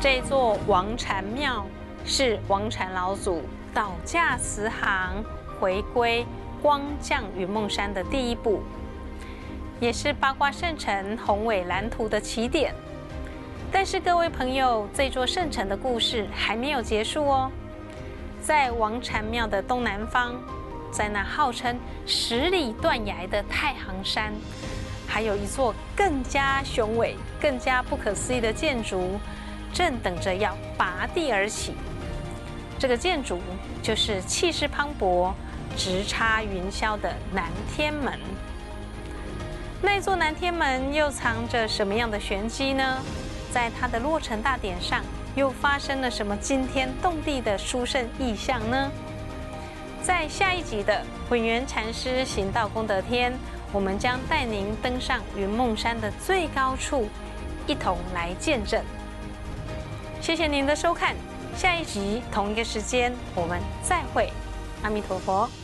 这座王禅庙是王禅老祖倒驾慈航、回归光降云梦山的第一步，也是八卦圣城宏伟蓝图的起点。但是各位朋友，这座圣城的故事还没有结束哦。在王禅庙的东南方，在那号称10里断崖的太行山，还有一座更加雄伟、更加不可思议的建筑，正等着要拔地而起。这个建筑就是气势磅礴、直插云霄的南天门。那座南天门又藏着什么样的玄机呢？在它的落成大典上，又发生了什么惊天动地的殊胜异象呢？在下一集的混元禅师行道功德天，我们将带您登上云梦山的最高处，一同来见证。谢谢您的收看，下一集同一个时间我们再会，阿弥陀佛。